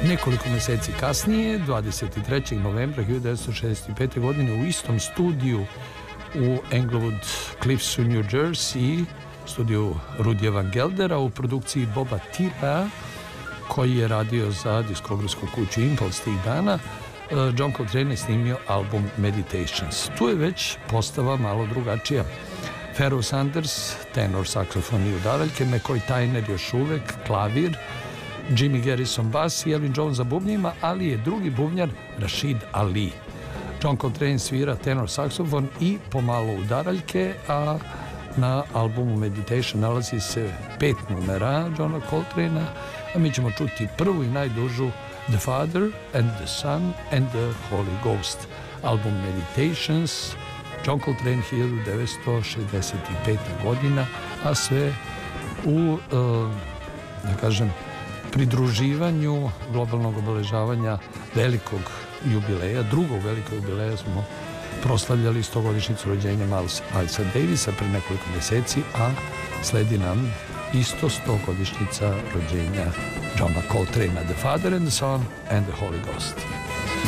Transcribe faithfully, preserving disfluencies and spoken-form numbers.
Nekoliko meseci kasnije, dvadeset trećeg novembra hiljadu devetsto šezdeset pete. godine, u istom studiju u Englewood Cliffsu, New Jersey, studiju Rudija Van Geldera, u produkciji Boba Tira, koji je radio za diskografsku kuću Impulse tih dana, John Coltrane je snimio album Meditations. Tu je već postava malo drugačija. Pharoah Sanders, tenor, saksofon i udaraljke, McCoy Tyner još uvek, klavir, Jimmy Garrison bas i Elvin Jones za bubnjima, ali je drugi bubnjar Rashid Ali. John Coltrane svira tenor saksofon i pomalo udaraljke, a na albumu Meditation nalazi se pet numera Johna Coltrane, a mi ćemo čuti prvu i najdužu The Father and the Son and the Holy Ghost. Album Meditations, John Coltrane, hiljadu devetsto šezdeset peta. godina, a sve u, da kažem, pridruživanju globalnog obeležavanja velikog jubileja, drugog velikog jubileja smo proslavljali stogodišnjicu rođenja Milesa Davisa pre nekoliko meseci, a sledi nam isto stogodišnjica rođenja Johna Coltrane, The Father and the Son and the Holy Ghost.